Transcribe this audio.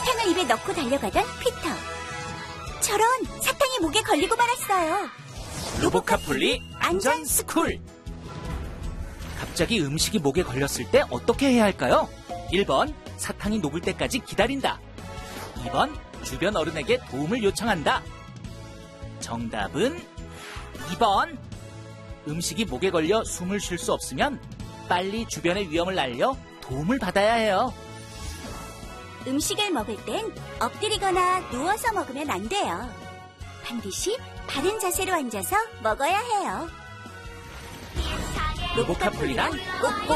사탕을 입에 넣고 달려가던 피터. 저런, 사탕이 목에 걸리고 말았어요. 로보카폴리 안전 스쿨. 갑자기 음식이 목에 걸렸을 때 어떻게 해야 할까요? 1번, 사탕이 녹을 때까지 기다린다. 2번, 주변 어른에게 도움을 요청한다. 정답은 2번. 음식이 목에 걸려 숨을 쉴 수 없으면 빨리 주변의 위험을 알려 도움을 받아야 해요. 음식을 먹을 땐 엎드리거나 누워서 먹으면 안 돼요. 반드시 바른 자세로 앉아서 먹어야 해요. 로보카폴리랑 꼭꼭